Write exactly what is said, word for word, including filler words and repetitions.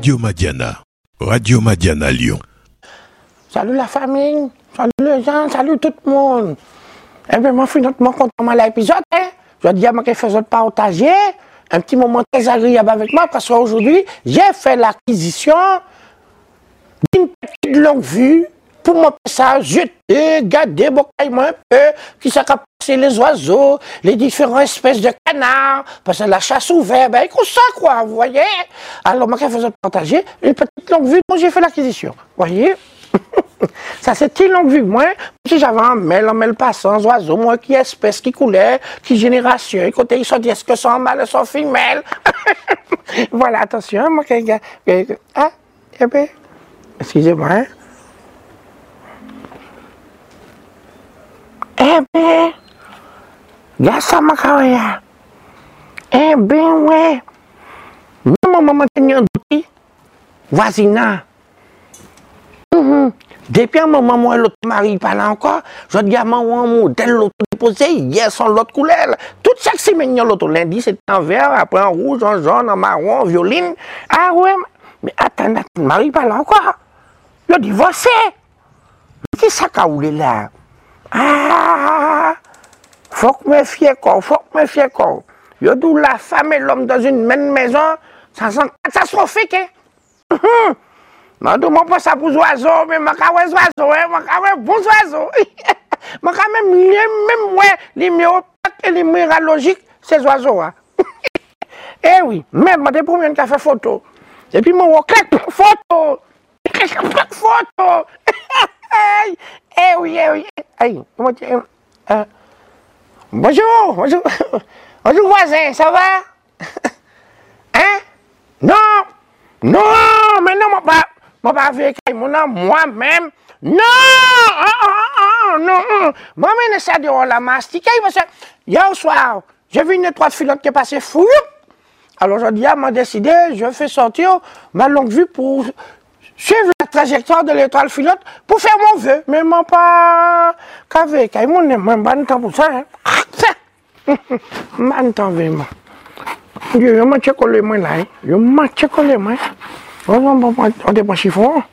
Radio Madiana. Radio Madiana Lyon. Salut la famille, salut les gens, salut tout le monde. Eh bien, moi, je suis notre content de l'épisode. Hein? Je dis à moi que je fais partager un petit moment très agréable avec moi parce qu'aujourd'hui, j'ai fait l'acquisition d'une petite longue vue pour moi ça jeter, garder, moi un peu, qui s'est passer les oiseaux, les différentes espèces de canards, parce que la chasse ouverte, ben, comme ça, quoi, vous voyez. Alors, moi, je faisais partager une petite longue vue dont j'ai fait l'acquisition, vous voyez. Ça, c'est une longue vue, moi, si j'avais un mail, un mail passant, oiseaux, moi, qui espèce, qui coulait, qui génération, écoutez, ils sont dit, est-ce que sont mâles, sont femelles. Voilà, attention, moi, que, que, ah, eh bien, excusez-moi, hein. Eh bien, regarde ça, ma carrière. Eh bien, ouais. Maman, maman, tenir un petit voisinage. Mm-hmm. Depuis un moment, moi, l'autre mari parle encore. Je dis à maman, modèle, l'autre déposé, hier, son l'autre couleur. Toute chaque semaine, l'autre lundi, c'est en vert, après en rouge, en jaune, en marron, en violine. Ah ouais, mais attends, attends, mari parle encore. Il a divorcé. Qu'est-ce que ça a roulé là? Ah, faut que me fier quoi, faut que me fier quoi. Yo d'où la femme et l'homme dans une même maison, ça sent catastrophique, hein. Non, de mon pas ça pour oiseaux, mais ma carré oiseaux, hein, ma carré bons oiseaux. Ma quand même même ouais, les miroirs et les miroirs logiques, ces oiseaux hein. Eh oui, même des premiers qui a fait photo. Et puis mon clac photo. Clac photo. Eh oui, eh oui. Hey, comment tu euh, bonjour, bonjour. Bonjour voisin, ça va? Hein? Non! Non! Mais non, mon pas, mon pas avec moi-même. Non! Oh, oh, oh, non! Moi-même, ça de la mastiquer parce que hier soir, j'ai vu une étroite filotte qui est passée fou. Alors, je dis, à m'a décidé, je fais sortir ma longue vue pour suivre la trajectoire de l'étoile filotte pour faire mon vœu. Mais mon pas qu'avec, quand mon même pas temps pour ça. Hein. Man temps vraiment. Je m'a checké les mains là. Je m'a checké les mains. On ne peut pas chiffon.